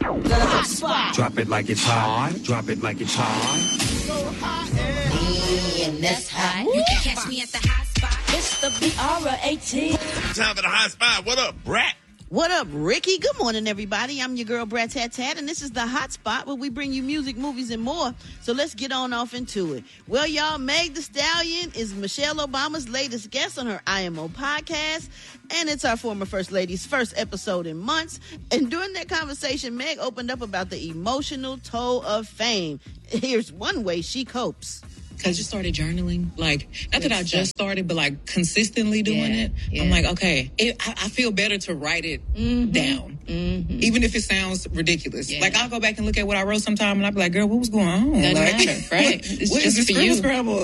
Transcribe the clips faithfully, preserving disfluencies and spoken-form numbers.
The hot spot. Drop it like it's hot. Drop it like it's hot. So hot and that's hot. You can catch me at the hot spot. It's the B R A T. Time for the hot spot. What up, Brat? What up, Ricky? Good morning, everybody. I'm your girl, Brat Tat Tat, and this is the Hot Spot where we bring you music, movies, and more. So let's get on off into it. Well, y'all, Meg Thee Stallion is Michelle Obama's latest guest on her I M O podcast, and it's our former First Lady's first episode in months. And during that conversation, Meg opened up about the emotional toll of fame. Here's one way she copes. Because you started journaling, like, not that I just started, but like consistently doing Yeah, it. yeah. I'm like, okay, it, I, I feel better to write it Mm-hmm. down, Mm-hmm. even if it sounds ridiculous. Yeah. Like, I'll go back and look at what I wrote sometime, and I'll be like, girl, what was going on? Doesn't like, matter, right? It's what just is this for you. scramble?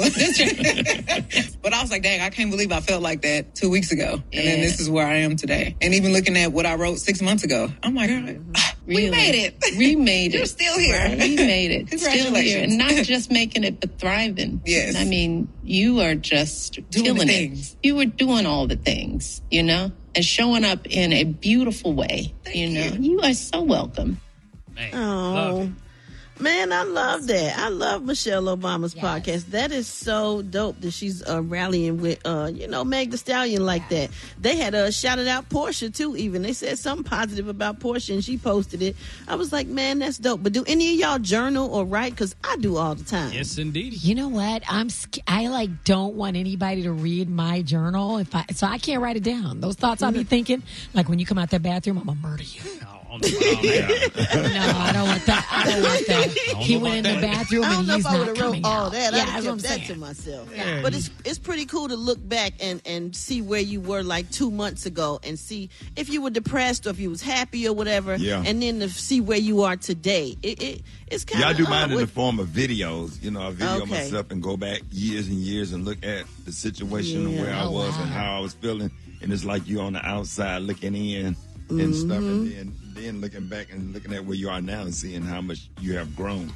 But I was like, dang, I can't believe I felt like that two weeks ago, and then Yeah. this is where I am today. And even looking at what I wrote six months ago, I'm like, God, we Really. made it. We made it. You're still here. Right? We made it. Still here. Congratulations. And not just making it, but thriving. Yes. I mean, you are just Doing the killing things. it. You were doing all the things, you know, and showing up in a beautiful way. Thank you know, you. you are so welcome. Man, Oh, love it. man, I love that. I love Michelle Obama's Yes. podcast. That is so dope that she's uh, rallying with, uh, you know, Meg Thee Stallion like that. They had uh, shouted out Portia, too, even. They said something positive about Portia, and she posted it. I was like, man, that's dope. But do any of y'all journal or write? Because I do all the time. Yes, indeed. You know what? I'm sc- I like don't want anybody to read my journal if I so I can't write it down. Those thoughts I'll be thinking, like when you come out that bathroom, I'm gonna murder you. Oh, no, oh, yeah. No, I don't want that. I don't want that. don't He know went in about the that. bathroom I don't and know he's if I would not have wrote coming all out. that. Yeah, I'd that's have what I'm kept that saying. to myself. Yeah. But it's it's pretty cool to look back and, and see where you were like two months ago and see if you were depressed or if you was happy or whatever. Yeah. And then to see where you are today. It, it it's kind Yeah, I of do mine in the form of videos. You know, I video Okay. myself and go back years and years and look at the situation and Yeah. where I Oh, was wow. and how I was feeling. And it's like you on the outside looking in and Mm-hmm. stuff, and then then looking back and looking at where you are now and seeing how much you have grown.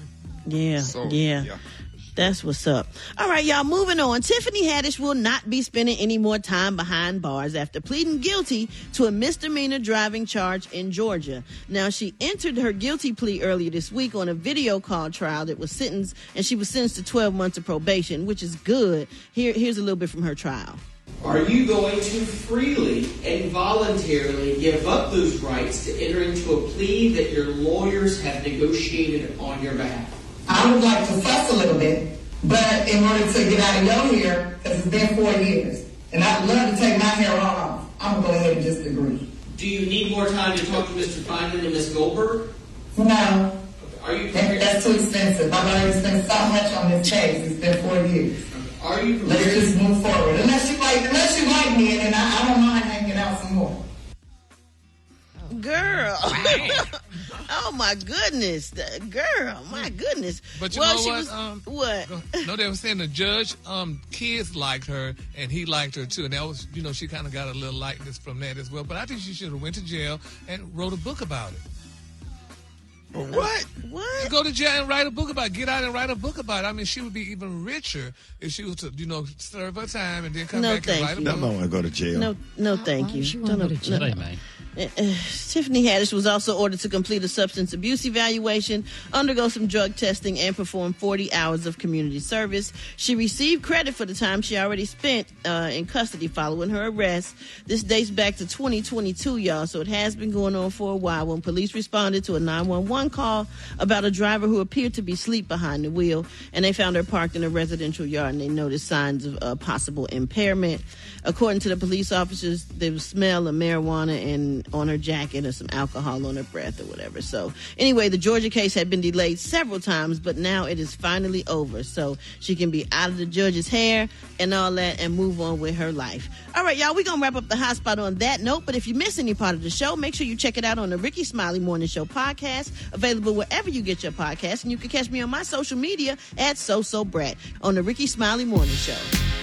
Yeah, So, yeah. yeah. That's what's up. All right, y'all, moving on. Tiffany Haddish will not be spending any more time behind bars after pleading guilty to a misdemeanor driving charge in Georgia. Now, she entered her guilty plea earlier this week on a video call trial that was sentenced, and she was sentenced to twelve months of probation, which is good. Here, here's a little bit from her trial. Are you going to freely and voluntarily give up those rights to enter into a plea that your lawyers have negotiated on your behalf? I would like to fuss a little bit, but in order to get out of your hair, because it's been four years, and I'd love to take my hair off, I'm going to go ahead and just agree. Do you need more time to talk to Mister Feynman and Miz Goldberg? No, Are you that, prepared? that's too expensive. My lawyer spent so much on this case. It's been four years. Are you Let's prepared? just move forward. Unless you like, unless you like me, and then I, I don't mind hanging out some more. Girl. Oh, my goodness. Girl, my goodness. But you well, know she what? Was, um, what? No, they were saying the judge, um, kids liked her, and he liked her too. And that was, you know, she kind of got a little likeness from that as well. But I think she should have went to jail and wrote a book about it. What? What? Go to jail and write a book about it. Get out and write a book about it. I mean, she would be even richer if she was to, you know, serve her time and then come No, back and thank write a you. That book. don't want to go to jail. No, no, thank Why you. she Don't wanna know- go to jail? no. Hey, man. Uh, uh, Tiffany Haddish was also ordered to complete a substance abuse evaluation, undergo some drug testing, and perform forty hours of community service. She received credit for the time she already spent uh, in custody following her arrest. This dates back to twenty twenty-two, y'all, so it has been going on for a while when police responded to a nine one one call about a driver who appeared to be asleep behind the wheel, and they found her parked in a residential yard, and they noticed signs of uh, possible impairment. According to the police officers, there was smell of marijuana and on her jacket or some alcohol on her breath or whatever. So anyway, the Georgia case had been delayed several times, but now it is finally over. So she can be out of the judge's hair and all that and move on with her life. All right, y'all, we're going to wrap up the hot spot on that note. But if you miss any part of the show, make sure you check it out on the Ricky Smiley Morning Show podcast, available wherever you get your podcast. And you can catch me on my social media at So So Brat on the Ricky Smiley Morning Show.